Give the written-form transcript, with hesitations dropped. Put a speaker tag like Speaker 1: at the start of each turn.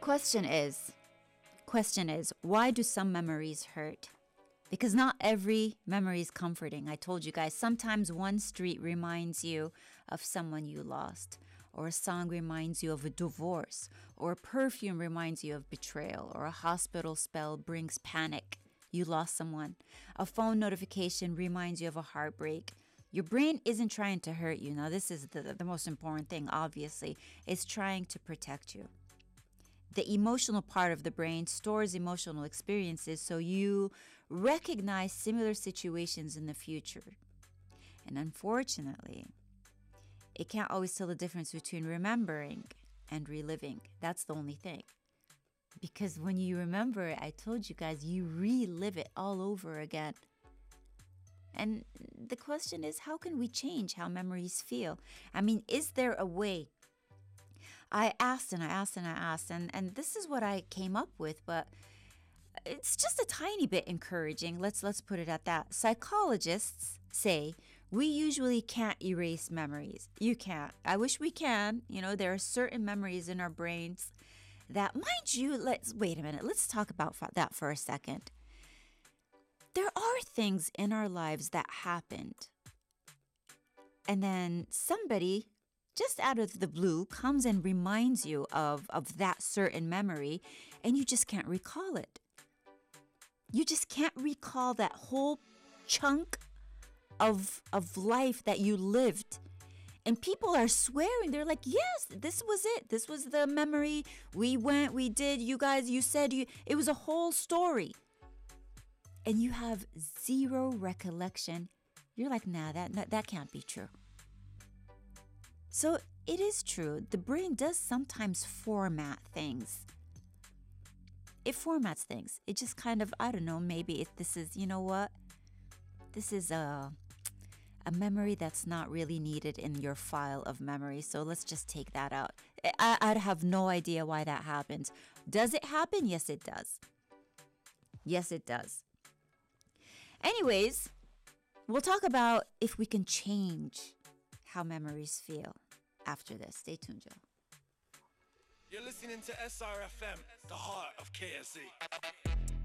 Speaker 1: Question is, question is, why do some memories hurt? Because not every memory is comforting. I told you guys, sometimes one street reminds you of someone you lost, or a song reminds you of a divorce, or a perfume reminds you of betrayal, or a hospital spell brings panic. You lost someone. A phone notification reminds you of a heartbreak. Your brain isn't trying to hurt you. Now, this is the most important thing, obviously. It's trying to protect you. The emotional part of the brain stores emotional experiences so you recognize similar situations in the future. And unfortunately, it can't always tell the difference between remembering and reliving. That's the only thing. Because when you remember it, I told you guys, you relive it all over again. And the question is, how can we change how memories feel? I mean, is there a way? I asked and I asked and I asked, and this is what I came up with, but it's just a tiny bit encouraging. Let's put it at that. Psychologists say we usually can't erase memories. You can't. I wish we can. You know, there are certain memories in our brains that, mind you, wait a minute. Let's talk about that for a second. There are things in our lives that happened, and then somebody just out of the blue comes and reminds you of that certain memory, and you just can't recall it. You just can't recall that whole chunk of life that you lived. And people are swearing. They're like, yes, this was it. This was the memory. We went, we did, you guys, you said, it was a whole story. And you have zero recollection. You're like, nah, that can't be true. So it is true. The brain does sometimes format things. It formats things. It just kind of, I don't know, maybe if this is, you know what? This is a memory that's not really needed in your file of memory. So let's just take that out. I'd have no idea why that happens. Does it happen? Yes, it does. Yes, it does. Anyways, we'll talk about if we can change how memories feel after this. Stay tuned, Joe.
Speaker 2: You're listening to SRFM, the heart of KSE.